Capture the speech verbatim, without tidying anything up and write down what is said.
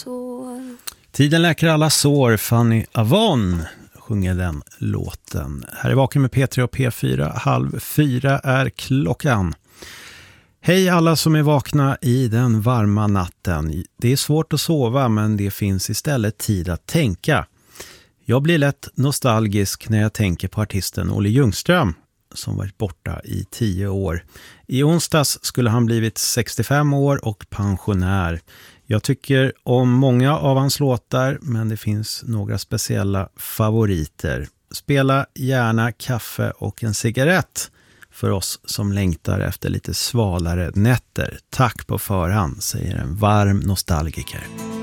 sår. Tiden läker alla sår. Fanny Avon sjunger den låten. Här är Vaken med P tre och P fyra. Halv fyra är klockan. Hej alla som är vakna i den varma natten. Det är svårt att sova, men det finns istället tid att tänka. Jag blir lätt nostalgisk när jag tänker på artisten Olle Ljungström som varit borta i tio år. I onsdags skulle han blivit sextiofem år och pensionär. Jag tycker om många av hans låtar, men det finns några speciella favoriter. Spela gärna kaffe och en cigarett för oss som längtar efter lite svalare nätter. Tack på förhand, säger en varm nostalgiker.